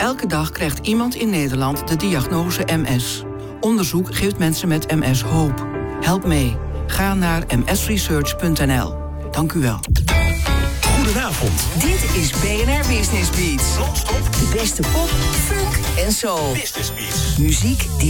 Elke dag krijgt iemand in Nederland de diagnose MS. Onderzoek geeft mensen met MS hoop. Help mee. Ga naar msresearch.nl. Dank u wel. Goedenavond. Dit is BNR Business Beats. Non-stop De beste pop, funk en soul. Business Beats. Muziek die